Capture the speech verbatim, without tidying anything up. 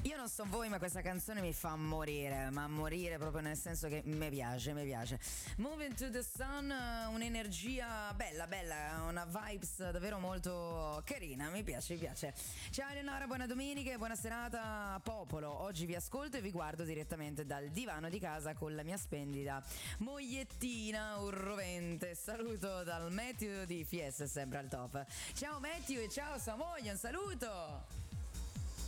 Io non so voi, ma questa canzone mi fa morire, ma morire proprio nel senso che mi piace, mi piace. Moving to the Sun, un'energia bella, bella, una vibes davvero molto carina, mi piace, mi piace. Ciao Eleonora, buona domenica e buona serata popolo. Oggi vi ascolto e vi guardo direttamente dal divano di casa con la mia splendida mogliettina urrovente. Saluto dal Matthew di Fies, sempre al top. Ciao Matthew e ciao sua moglie, un saluto!